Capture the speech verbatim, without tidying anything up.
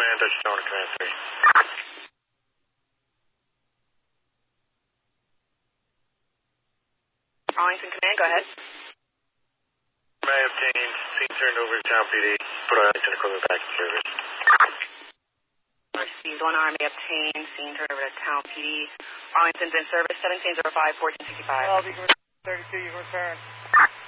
Command, touchdown to Command three. Arlington Command, go ahead. May obtained, scene turned over to Town P D, put Arlington equipment back in service. Received one Army obtained, scene turned over to Town P D. Arlington's in service, seventeen oh five, fourteen sixty-five. Well, you can return thirty-two, you can return.